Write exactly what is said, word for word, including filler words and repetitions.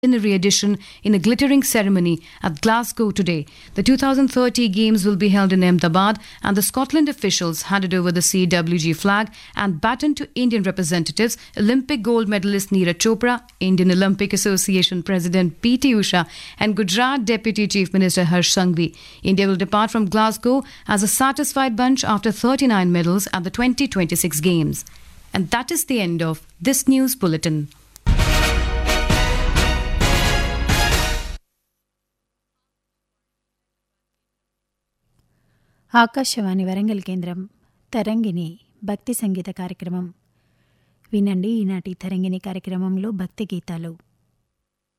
centenary edition in a glittering ceremony at Glasgow today. The two thousand thirty Games will be held in Ahmedabad, and the Scotland officials handed over the C W G flag and baton to Indian representatives, Olympic gold medalist Neeraj Chopra, Indian Olympic Association President P T Usha, and Gujarat Deputy Chief Minister Harsh Sanghvi. India will depart from Glasgow as a satisfied bunch after thirty-nine medals at the twenty twenty-six Games. And that is the end of this news bulletin. Akashvani Warangal కేంద్రం తరంగిణి భక్తి సంగీత కార్యక్రమం వినండి. ఈనాటి తరంగిణి కార్యక్రమంలో భక్తి గీతాలు.